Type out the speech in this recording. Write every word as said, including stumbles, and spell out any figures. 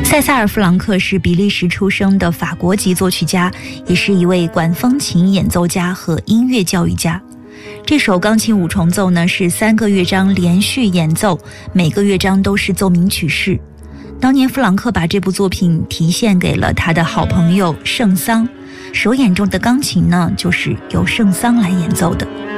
塞萨尔·弗朗克是比利时出生的法国籍作曲家，也是一位管风琴演奏家和音乐教育家。这首钢琴五重奏呢是三个乐章连续演奏，每个乐章都是奏鸣曲式。当年弗朗克把这部作品题献给了他的好朋友圣桑，首演中的钢琴呢就是由圣桑来演奏的。